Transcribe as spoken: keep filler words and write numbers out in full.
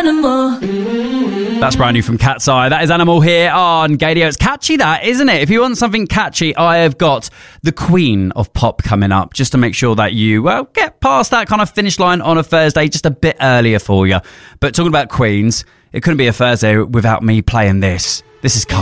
Animal. That's brand new from Cat's Eye. That is Animal here on Gadio. It's catchy, that, isn't it? If you want something catchy, I have got the Queen of Pop coming up, just to make sure that you, well, get past that kind of finish line on a Thursday just a bit earlier for you. But talking about Queens, it couldn't be a Thursday without me playing this. This is Cold.